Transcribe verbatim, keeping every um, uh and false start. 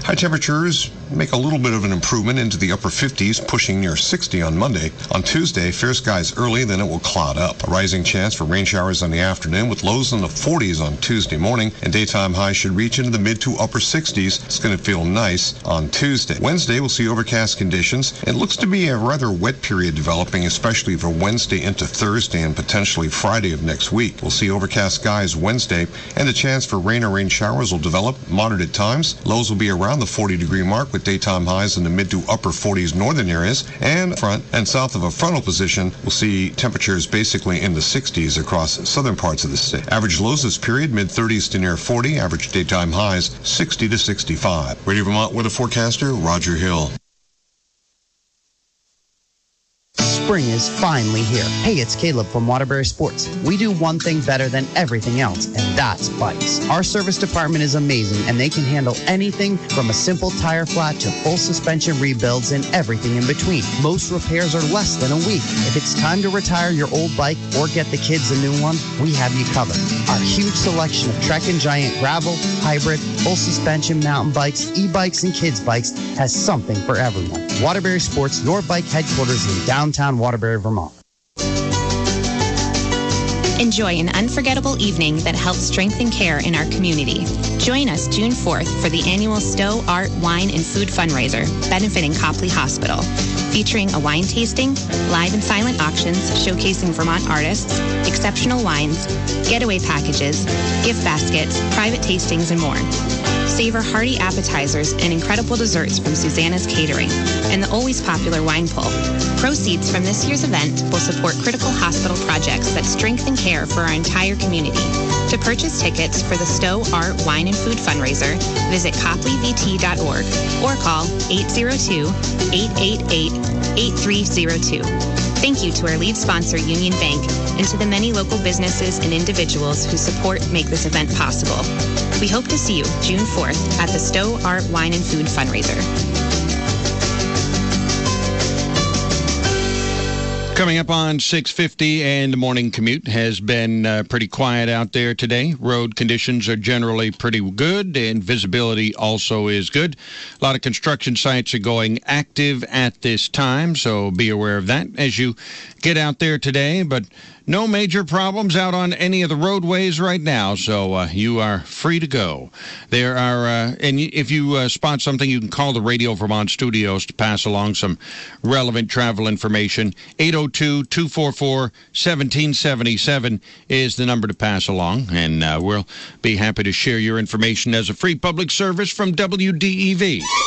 High temperatures make a little bit of an improvement into the upper fifties, pushing near sixty on Monday. On Tuesday, fair skies early, then it will cloud up. A rising chance for rain showers on the afternoon with lows in the forties on Tuesday morning, and daytime highs should reach into the mid to upper sixties. It's going to feel nice on Tuesday. Wednesday, we'll see overcast conditions. It looks to be a rather wet period developing, especially for Wednesday into Thursday and potentially Friday of next week. We'll see overcast skies Wednesday, and a chance for rain or rain showers will develop, moderate at times. Lows will be around the forty degree mark with daytime highs in the mid to upper forties northern areas, and front and south of a frontal position, we'll see temperatures basically in the sixties across southern parts of the state. Average lows this period, mid thirties to near forty. Average daytime highs, sixty to sixty-five. Radio Vermont weather forecaster, Roger Hill. Spring is finally here. Hey, it's Caleb from Waterbury Sports. We do one thing better than everything else, and that's bikes. Our service department is amazing, and they can handle anything from a simple tire flat to full suspension rebuilds and everything in between. Most repairs are less than a week. If it's time to retire your old bike or get the kids a new one, we have you covered. Our huge selection of Trek and Giant gravel, hybrid, full suspension mountain bikes, e-bikes, and kids bikes has something for everyone. Waterbury Sports, your bike headquarters in downtown Waterbury, Vermont. Enjoy an unforgettable evening that helps strengthen care in our community. Join us June fourth for the annual Stowe Art, Wine, and Food fundraiser benefiting Copley Hospital, featuring a wine tasting, live and silent auctions showcasing Vermont artists, exceptional wines, getaway packages, gift baskets, private tastings, and more. Savor hearty appetizers and incredible desserts from Susanna's Catering and the always popular wine pull. Proceeds from this year's event will support critical hospital projects that strengthen care for our entire community. To purchase tickets for the Stowe Art, Wine, and Food fundraiser, visit copley v t dot org or call eight zero two, eight eight eight, eight three zero two. Thank you to our lead sponsor, Union Bank, and to the many local businesses and individuals who support and make this event possible. We hope to see you June fourth at the Stowe Art, Wine, and Food fundraiser. Coming up on six fifty, and the morning commute has been uh, pretty quiet out there today. Road conditions are generally pretty good, and visibility also is good. A lot of construction sites are going active at this time, so be aware of that as you get out there today. But no major problems out on any of the roadways right now, so uh, you are free to go. There are, uh, and if you uh, spot something, you can call the Radio Vermont studios to pass along some relevant travel information. eight oh two, two four four, one seven seven seven is the number to pass along, and uh, we'll be happy to share your information as a free public service from W D E V.